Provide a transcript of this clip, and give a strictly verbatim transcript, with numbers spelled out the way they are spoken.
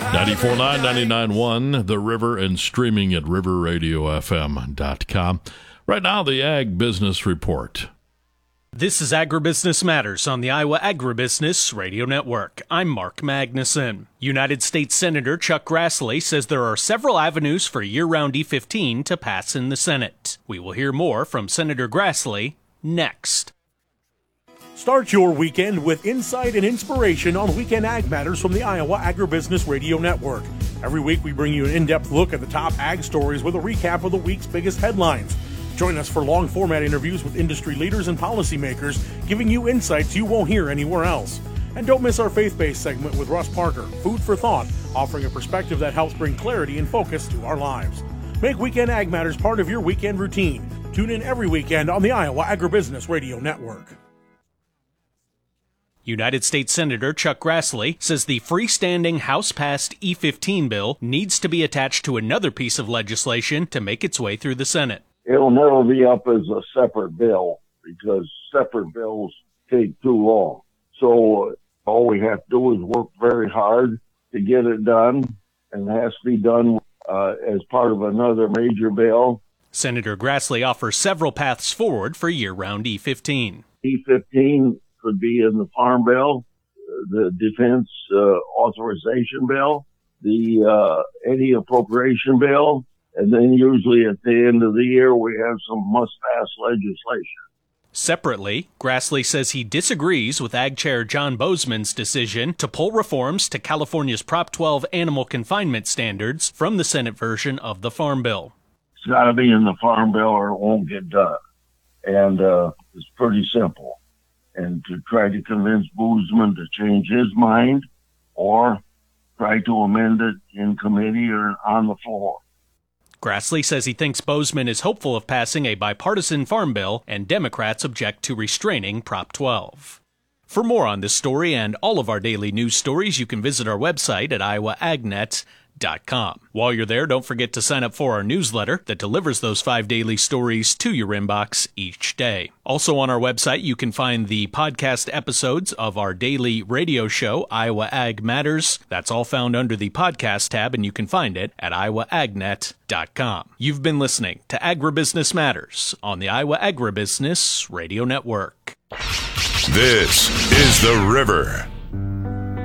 ninety-four point nine, ninety-nine point one, The River, and streaming at river radio f m dot com. Right now, the Ag Business Report. This is Agribusiness Matters on the Iowa Agribusiness Radio Network. I'm Mark Magnuson. United States Senator Chuck Grassley says there are several avenues for year-round E fifteen to pass in the Senate. We will hear more from Senator Grassley next. Start your weekend with insight and inspiration on Weekend Ag Matters from the Iowa Agribusiness Radio Network. Every week we bring you an in-depth look at the top ag stories with a recap of the week's biggest headlines. Join us for long-format interviews with industry leaders and policymakers, giving you insights you won't hear anywhere else. And don't miss our faith-based segment with Russ Parker, Food for Thought, offering a perspective that helps bring clarity and focus to our lives. Make Weekend Ag Matters part of your weekend routine. Tune in every weekend on the Iowa Agribusiness Radio Network. United States Senator Chuck Grassley says the freestanding House-passed E fifteen bill needs to be attached to another piece of legislation to make its way through the Senate. It'll never be up as a separate bill because separate bills take too long. So all we have to do is work very hard to get it done, and it has to be done uh, as part of another major bill. Senator Grassley offers several paths forward for year-round E fifteen. E fifteen could be in the Farm Bill, the Defense uh, Authorization Bill, the uh, any appropriation bill, and then usually at the end of the year we have some must-pass legislation. Separately, Grassley says he disagrees with Ag Chair John Boozman's decision to pull reforms to California's Prop twelve animal confinement standards from the Senate version of the Farm Bill. It's got to be in the Farm Bill or it won't get done. And uh, it's pretty simple. And to try to convince Boozman to change his mind or try to amend it in committee or on the floor. Grassley says he thinks Boozman is hopeful of passing a bipartisan farm bill, and Democrats object to restraining Prop twelve. For more on this story and all of our daily news stories, you can visit our website at iowa ag net dot com. While you're there, don't forget to sign up for our newsletter that delivers those five daily stories to your inbox each day. Also on our website, you can find the podcast episodes of our daily radio show, Iowa Ag Matters. That's all found under the podcast tab, and you can find it at iowa ag net dot com. You've been listening to Agribusiness Matters on the Iowa Agribusiness Radio Network. This is The River.